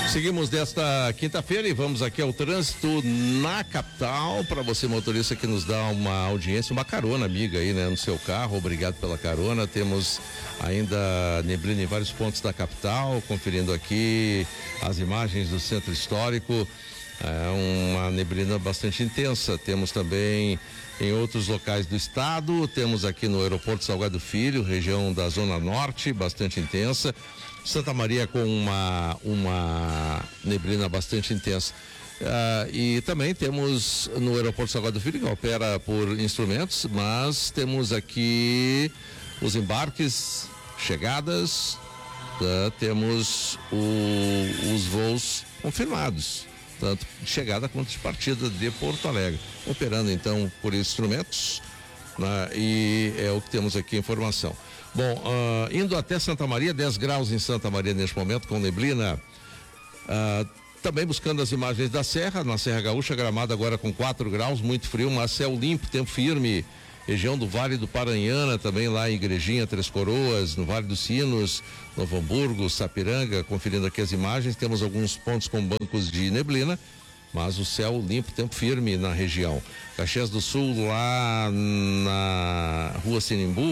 Seguimos desta quinta-feira e vamos aqui ao trânsito na capital. Para você, motorista, que nos dá uma audiência, uma carona amiga aí, né, no seu carro. Obrigado pela carona. Temos ainda neblina em vários pontos da capital. Conferindo aqui as imagens do centro histórico. É uma neblina bastante intensa. Temos também em outros locais do estado. Temos aqui no aeroporto Salgado Filho, região da Zona Norte, bastante intensa. Santa Maria com uma neblina bastante intensa. E também temos no aeroporto Salgado Filho, que opera por instrumentos, mas temos aqui os embarques, chegadas, temos os voos confirmados, tanto de chegada quanto de partida de Porto Alegre, operando então por instrumentos, né? E é o que temos aqui, informação. Bom, indo até Santa Maria, 10 graus em Santa Maria neste momento, com neblina. Também buscando as imagens da Serra, na Serra Gaúcha, Gramado agora com 4 graus, muito frio, mas céu limpo, tempo firme. Região do Vale do Paranhana, também lá em Igrejinha, Três Coroas, no Vale dos Sinos, Novo Hamburgo, Sapiranga, conferindo aqui as imagens, temos alguns pontos com bancos de neblina, mas o céu limpo, tempo firme na região. Caxias do Sul, lá na Rua Sinimbu,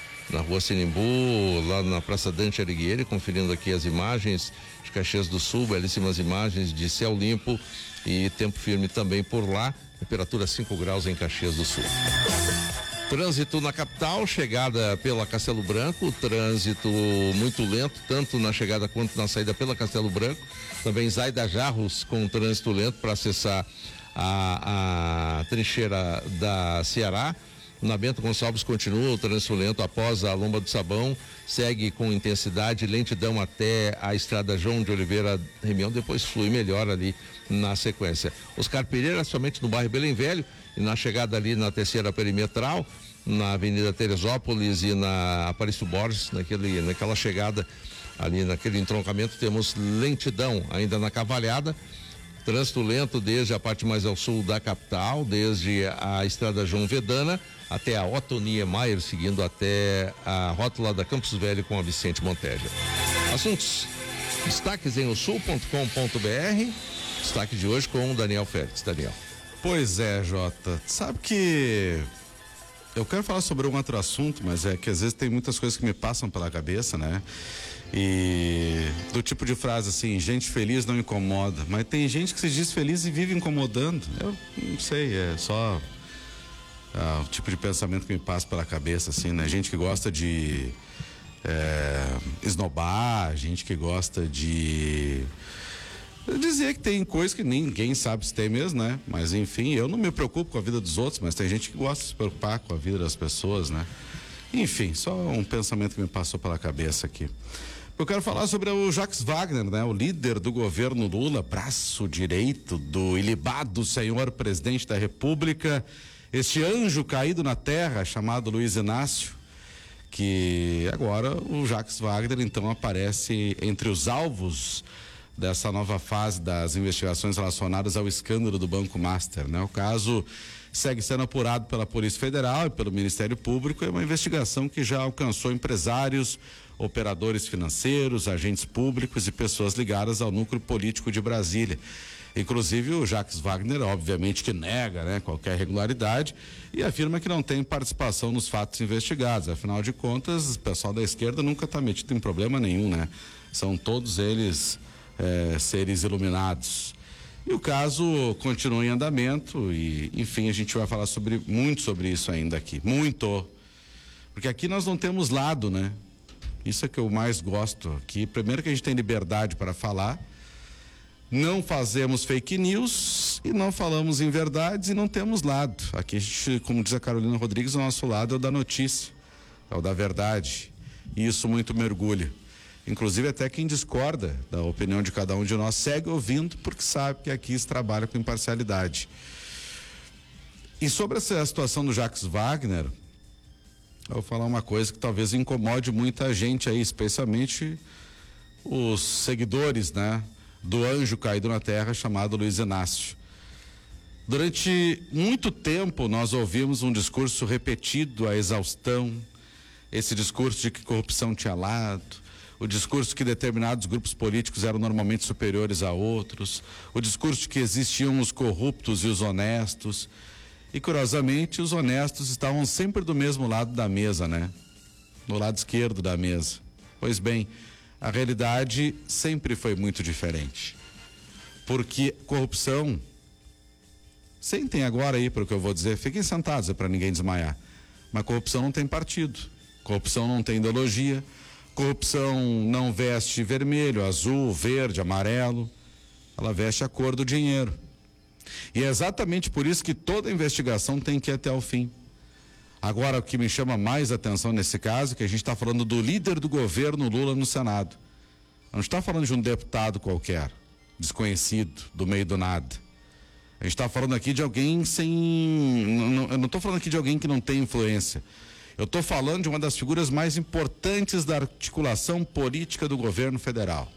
lá na Praça Dante Alighieri, conferindo aqui as imagens de Caxias do Sul, belíssimas imagens de céu limpo e tempo firme também por lá, temperatura 5 graus em Caxias do Sul. Trânsito na capital, chegada pela Castelo Branco, trânsito muito lento, tanto na chegada quanto na saída pela Castelo Branco. Também Zaida Jarros com trânsito lento para acessar a trincheira da Ceará. Na Bento Gonçalves continua o trânsito lento após a Lomba do Sabão, segue com intensidade, lentidão até a estrada João de Oliveira Remião, depois flui melhor ali na sequência. Oscar Pereira, somente no bairro Belém Velho, e na chegada ali na terceira perimetral, na Avenida Teresópolis e na Aparício Borges, naquela chegada ali, naquele entroncamento, temos lentidão ainda na Cavalhada. Trânsito lento desde a parte mais ao sul da capital, desde a estrada João Vedana até a Otto Niemeyer, seguindo até a rótula da Campos Velho com a Vicente Monteja. Assuntos, destaques em osul.com.br, destaque de hoje com o Daniel Félix. Daniel. Pois é, Jota, sabe que eu quero falar sobre um outro assunto, mas é que às vezes tem muitas coisas que me passam pela cabeça, né? E do tipo de frase assim, gente feliz não incomoda, mas tem gente que se diz feliz e vive incomodando. Eu não sei, é só o tipo de pensamento que me passa pela cabeça, assim, né? Gente que gosta de esnobar, gente que gosta de dizer que tem coisa que ninguém sabe se tem mesmo, né? Mas enfim, eu não me preocupo com a vida dos outros, mas tem gente que gosta de se preocupar com a vida das pessoas, né? Enfim, só um pensamento que me passou pela cabeça aqui. Eu quero falar sobre o Jacques Wagner, né? O líder do governo Lula, braço direito do ilibado senhor presidente da República, este anjo caído na terra chamado Luiz Inácio, que agora o Jacques Wagner então aparece entre os alvos dessa nova fase das investigações relacionadas ao escândalo do Banco Master, né? O caso segue sendo apurado pela Polícia Federal e pelo Ministério Público. É uma investigação que já alcançou empresários, operadores financeiros, agentes públicos e pessoas ligadas ao núcleo político de Brasília. Inclusive o Jacques Wagner, obviamente que nega, né, qualquer irregularidade e afirma que não tem participação nos fatos investigados. Afinal de contas, o pessoal da esquerda nunca está metido em problema nenhum, né? São todos eles seres iluminados. E o caso continua em andamento e, enfim, a gente vai falar muito sobre isso ainda aqui. Muito. Porque aqui nós não temos lado, né? Isso é que eu mais gosto aqui. Primeiro que a gente tem liberdade para falar, não fazemos fake news e não falamos em verdades e não temos lado. Aqui a gente, como diz a Carolina Rodrigues, o nosso lado é o da notícia, é o da verdade. E isso muito me orgulha. Inclusive até quem discorda da opinião de cada um de nós segue ouvindo porque sabe que aqui se trabalha com imparcialidade. E sobre essa situação do Jacques Wagner, eu vou falar uma coisa que talvez incomode muita gente aí, especialmente os seguidores, né, do anjo caído na terra chamado Luiz Inácio. Durante muito tempo nós ouvimos um discurso repetido à exaustão, esse discurso de que corrupção tinha lado, o discurso que determinados grupos políticos eram normalmente superiores a outros, o discurso de que existiam os corruptos e os honestos. E, curiosamente, os honestos estavam sempre do mesmo lado da mesa, né? No lado esquerdo da mesa. Pois bem, a realidade sempre foi muito diferente. Porque corrupção... Sentem agora aí para o que eu vou dizer, fiquem sentados, é para ninguém desmaiar. Mas corrupção não tem partido, corrupção não tem ideologia, corrupção não veste vermelho, azul, verde, amarelo, ela veste a cor do dinheiro. E é exatamente por isso que toda investigação tem que ir até o fim. Agora, o que me chama mais atenção nesse caso é que a gente está falando do líder do governo Lula no Senado. Não está falando de um deputado qualquer, desconhecido, do meio do nada. A gente está falando aqui de alguém eu não estou falando aqui de alguém que não tem influência. Eu estou falando de uma das figuras mais importantes da articulação política do governo federal.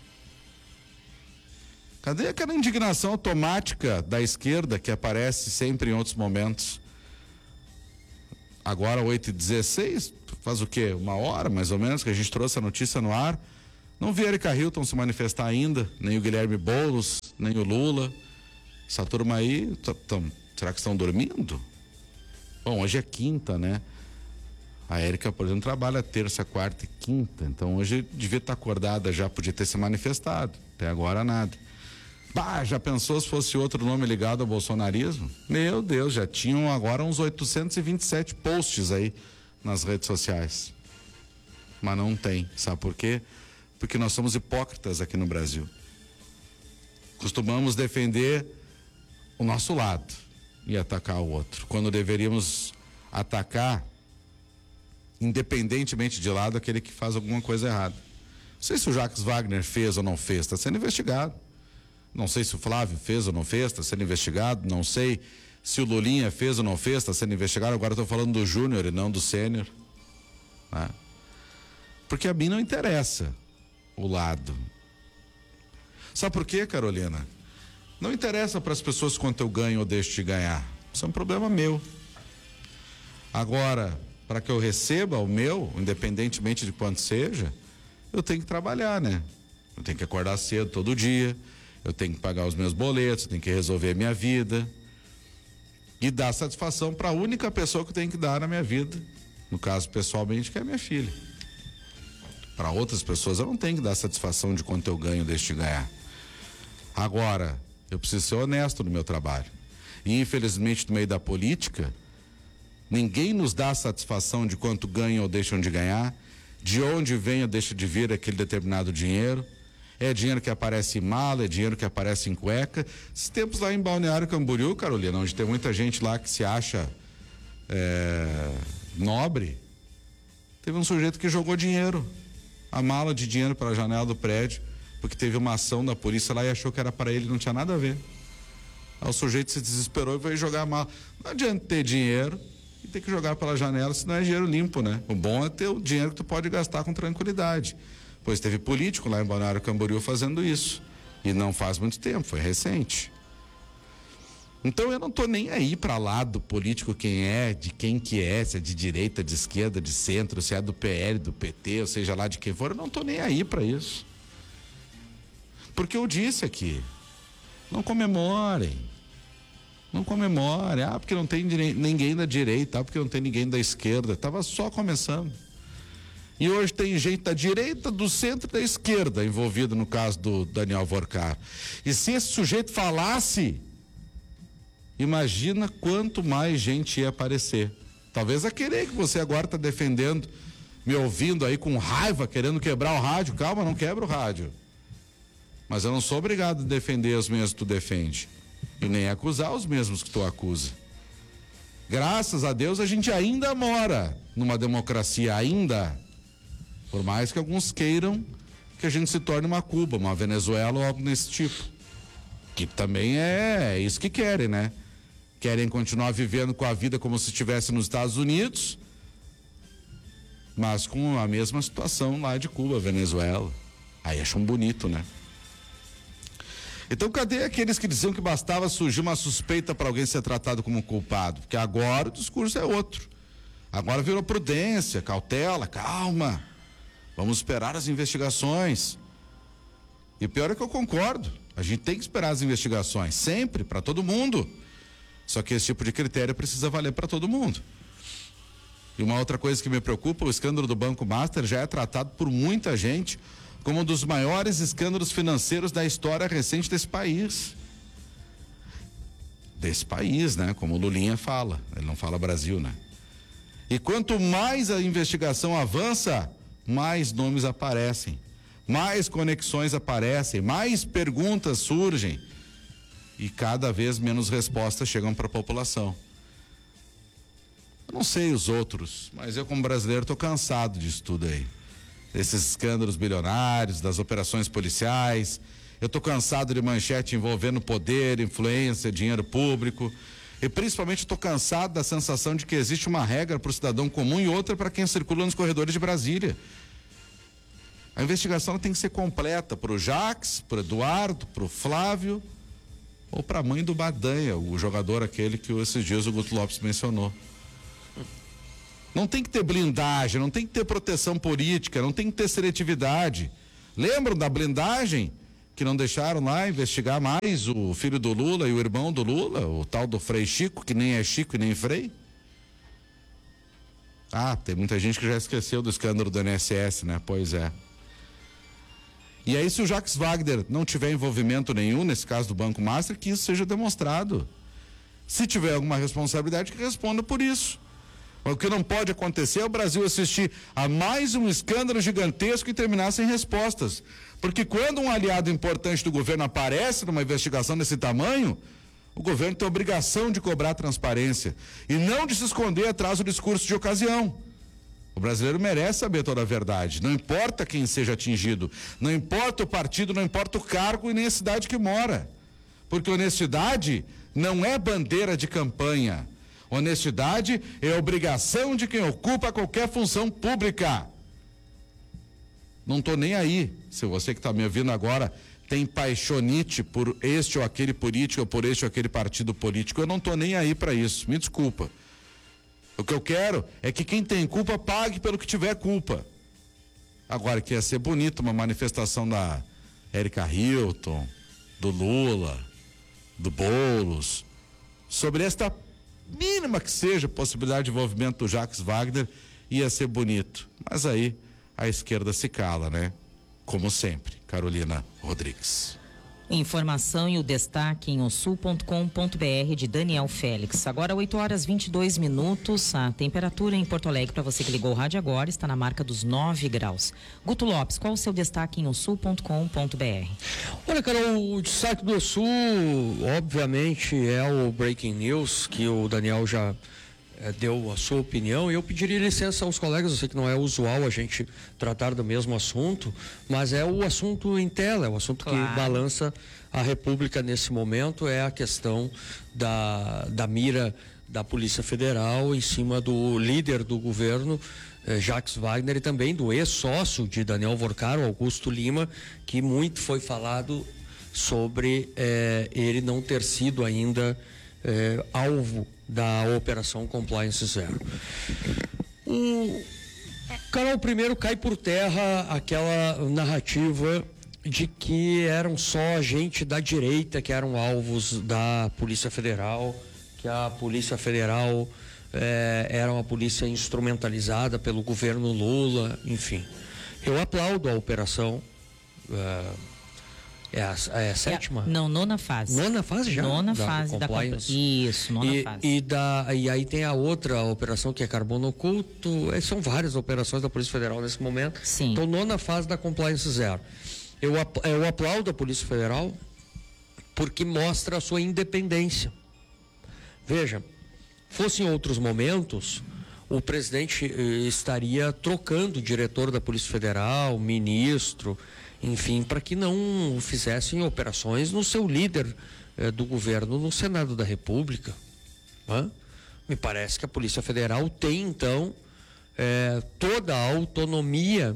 Cadê aquela indignação automática da esquerda que aparece sempre em outros momentos? Agora, 8h16, faz o quê? 1 hora, mais ou menos, que a gente trouxe a notícia no ar. Não vi Erika Hilton se manifestar ainda, nem o Guilherme Boulos, nem o Lula. Essa turma aí, será que estão dormindo? Bom, hoje é quinta, né? A Érica, por exemplo, trabalha terça, quarta e quinta. Então hoje devia estar acordada já, podia ter se manifestado. Até agora nada. Bah, já pensou se fosse outro nome ligado ao bolsonarismo? Meu Deus, já tinham agora uns 827 posts aí nas redes sociais. Mas não tem. Sabe por quê? Porque nós somos hipócritas aqui no Brasil. Costumamos defender o nosso lado e atacar o outro, quando deveríamos atacar, independentemente de lado, aquele que faz alguma coisa errada. Não sei se o Jacques Wagner fez ou não fez, está sendo investigado. Não sei se o Flávio fez ou não fez, está sendo investigado. Não sei se o Lulinha fez ou não fez, está sendo investigado. Agora estou falando do Júnior e não do Sênior, né? Porque a mim não interessa o lado. Sabe por quê, Carolina? Não interessa para as pessoas quanto eu ganho ou deixo de ganhar. Isso é um problema meu. Agora, para que eu receba o meu, independentemente de quanto seja, eu tenho que trabalhar, né? Eu tenho que acordar cedo todo dia, eu tenho que pagar os meus boletos, eu tenho que resolver a minha vida e dar satisfação para a única pessoa que eu tenho que dar na minha vida, no caso pessoalmente, que é a minha filha. Para outras pessoas eu não tenho que dar satisfação de quanto eu ganho ou deixo de ganhar. Agora, eu preciso ser honesto no meu trabalho. E infelizmente no meio da política, ninguém nos dá satisfação de quanto ganham ou deixam de ganhar, de onde vem ou deixa de vir aquele determinado dinheiro. É dinheiro que aparece em mala, é dinheiro que aparece em cueca. Esses tempos lá em Balneário Camboriú, Carolina, onde tem muita gente lá que se acha nobre, teve um sujeito que jogou dinheiro, a mala de dinheiro para a janela do prédio, porque teve uma ação da polícia lá e achou que era para ele, não tinha nada a ver. Aí o sujeito se desesperou e veio jogar a mala. Não adianta ter dinheiro e ter que jogar pela janela, senão é dinheiro limpo, né? O bom é ter o dinheiro que tu pode gastar com tranquilidade. Pois teve político lá em Balneário Camboriú fazendo isso. E não faz muito tempo, foi recente. Então eu não estou nem aí para lado político quem é, de quem que é, se é de direita, de esquerda, de centro, se é do PL, do PT, ou seja lá de quem for, eu não estou nem aí para isso. Porque eu disse aqui, não comemorem, porque não tem ninguém da direita, porque não tem ninguém da esquerda, estava só começando. E hoje tem gente da direita, do centro e da esquerda envolvido no caso do Daniel Vorcar. E se esse sujeito falasse, imagina quanto mais gente ia aparecer. Talvez a querer que você agora está defendendo, me ouvindo aí com raiva, querendo quebrar o rádio. Calma, não quebra o rádio. Mas eu não sou obrigado a defender os mesmos que tu defende. E nem acusar os mesmos que tu acusa. Graças a Deus a gente ainda mora numa democracia, ainda. Por mais que alguns queiram que a gente se torne uma Cuba, uma Venezuela ou algo desse tipo. Que também é isso que querem, né? Querem continuar vivendo com a vida como se estivesse nos Estados Unidos, mas com a mesma situação lá de Cuba, Venezuela. Aí acham bonito, né? Então cadê aqueles que diziam que bastava surgir uma suspeita para alguém ser tratado como culpado? Porque agora o discurso é outro. Agora virou prudência, cautela, calma. Vamos esperar as investigações. E o pior é que eu concordo. A gente tem que esperar as investigações, sempre, para todo mundo. Só que esse tipo de critério precisa valer para todo mundo. E uma outra coisa que me preocupa, o escândalo do Banco Master já é tratado por muita gente como um dos maiores escândalos financeiros da história recente desse país. Desse país, né? Como o Lulinha fala. Ele não fala Brasil, né? E quanto mais a investigação avança, mais nomes aparecem, mais conexões aparecem, mais perguntas surgem e cada vez menos respostas chegam para a população. Eu não sei os outros, mas eu como brasileiro estou cansado disso tudo aí. Desses escândalos bilionários, das operações policiais. Eu estou cansado de manchete envolvendo poder, influência, dinheiro público. E principalmente estou cansado da sensação de que existe uma regra para o cidadão comum e outra para quem circula nos corredores de Brasília. A investigação tem que ser completa para o Jacques, para o Eduardo, para o Flávio ou para a mãe do Badanha, o jogador aquele que esses dias o Guto Lopes mencionou. Não tem que ter blindagem, não tem que ter proteção política, não tem que ter seletividade. Lembram da blindagem? Que não deixaram lá investigar mais o filho do Lula e o irmão do Lula, o tal do Frei Chico, que nem é Chico e nem Frei? Ah, tem muita gente que já esqueceu do escândalo do INSS, né? Pois é. E aí, se o Jacques Wagner não tiver envolvimento nenhum, nesse caso do Banco Master, que isso seja demonstrado. Se tiver alguma responsabilidade, que responda por isso. O que não pode acontecer é o Brasil assistir a mais um escândalo gigantesco e terminar sem respostas. Porque quando um aliado importante do governo aparece numa investigação desse tamanho, o governo tem a obrigação de cobrar transparência e não de se esconder atrás do discurso de ocasião. O brasileiro merece saber toda a verdade, não importa quem seja atingido, não importa o partido, não importa o cargo e nem a cidade que mora. Porque honestidade não é bandeira de campanha. Honestidade é obrigação de quem ocupa qualquer função pública. Não estou nem aí, se você que está me ouvindo agora tem paixonite por este ou aquele político ou por este ou aquele partido político, eu não estou nem aí para isso, me desculpa. O que eu quero é que quem tem culpa pague pelo que tiver culpa. Agora, que ia ser bonito uma manifestação da Érica Hilton, do Lula, do Boulos, sobre esta mínima que seja possibilidade de envolvimento do Jacques Wagner, ia ser bonito. Mas aí a esquerda se cala, né? Como sempre. Carolina Rodrigues. Informação e o destaque em osul.com.br de Daniel Félix. Agora 8h22. A temperatura em Porto Alegre, para você que ligou o rádio agora, está na marca dos 9 graus. Guto Lopes, qual o seu destaque em osul.com.br? Olha, Carol, o destaque do Sul, obviamente, é o Breaking News, que o Daniel já deu a sua opinião, e eu pediria licença aos colegas, eu sei que não é usual a gente tratar do mesmo assunto, mas é o assunto em tela, é o assunto que balança a República nesse momento, é a questão da mira da Polícia Federal em cima do líder do governo, Jacques Wagner, e também do ex-sócio de Daniel Vorcaro, Augusto Lima, que muito foi falado sobre ele não ter sido ainda alvo da Operação Compliance Zero. Carol, primeiro cai por terra aquela narrativa de que eram só gente da direita que eram alvos da Polícia Federal, que a Polícia Federal era uma polícia instrumentalizada pelo governo Lula, enfim. Eu aplaudo a operação. É a sétima? Não, nona fase. Nona fase já? Nona fase da compliance. Isso, nona fase. E aí tem a outra operação que é carbono oculto. São várias operações da Polícia Federal nesse momento. Sim. Então, nona fase da Compliance Zero. Eu aplaudo a Polícia Federal porque mostra a sua independência. Veja, fosse em outros momentos, o presidente estaria trocando o diretor da Polícia Federal, ministro, enfim, para que não fizessem operações no seu líder do governo, no Senado da República. Me parece que a Polícia Federal tem, então, toda a autonomia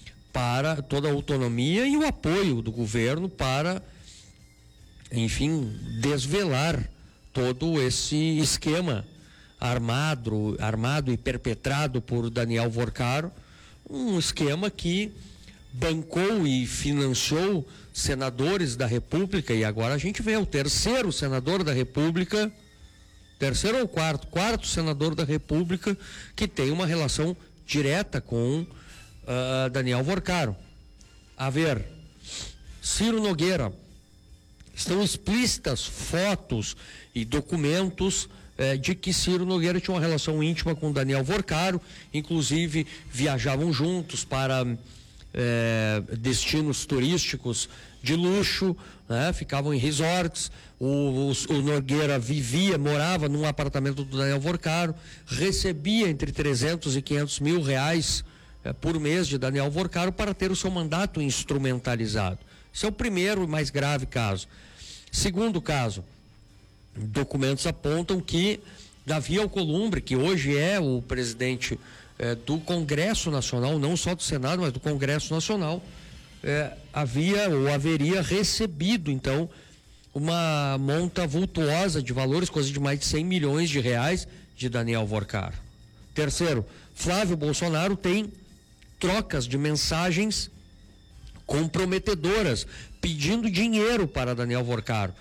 e o apoio do governo para, enfim, desvelar todo esse esquema armado e perpetrado por Daniel Vorcaro, um esquema que bancou e financiou senadores da República, e agora a gente vê o terceiro senador da República, terceiro ou quarto senador da República, que tem uma relação direta com Daniel Vorcaro. A ver, Ciro Nogueira, estão explícitas fotos e documentos de que Ciro Nogueira tinha uma relação íntima com Daniel Vorcaro, inclusive viajavam juntos para destinos turísticos de luxo, né? Ficavam em resorts. O Nogueira morava num apartamento do Daniel Vorcaro, recebia entre 300 e 500 mil reais por mês de Daniel Vorcaro para ter o seu mandato instrumentalizado. Esse é o primeiro e mais grave caso. Segundo caso, documentos apontam que Davi Alcolumbre, que hoje é o presidente do Congresso Nacional, não só do Senado, mas do Congresso Nacional, haveria recebido, então, uma monta vultuosa de valores, coisa de mais de 100 milhões de reais de Daniel Vorcaro. Terceiro, Flávio Bolsonaro tem trocas de mensagens comprometedoras, pedindo dinheiro para Daniel Vorcaro.